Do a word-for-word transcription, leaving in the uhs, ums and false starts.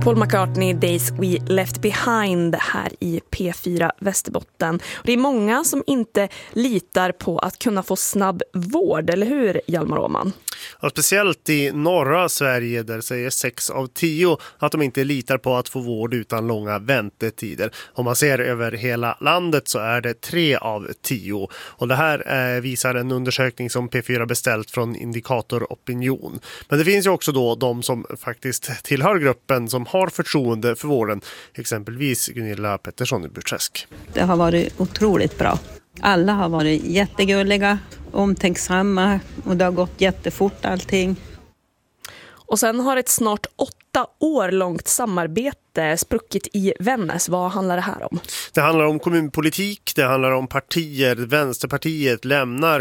Paul McCartney, Days We Left Behind här i P fyra Västerbotten. Och det är många som inte litar på att kunna få snabb vård, eller hur, Hjalmar Åman? Ja, speciellt i norra Sverige där säger sex av tio att de inte litar på att få vård utan långa väntetider. Om man ser över hela landet så är det tre av tio. Och det här eh, visar en undersökning som P fyra beställt från Indikator Opinion. Men det finns ju också då de som faktiskt tillhör gruppen som har förtroende för vården. Exempelvis Gunilla Pettersson i Burträsk. Det har varit otroligt bra. Alla har varit jättegulliga, omtänksamma och det har gått jättefort allting. Och sen har ett snart åtta år långt samarbete spruckit i Vännäs. Vad handlar det här om? Det handlar om kommunpolitik, det handlar om partier. Vänsterpartiet lämnar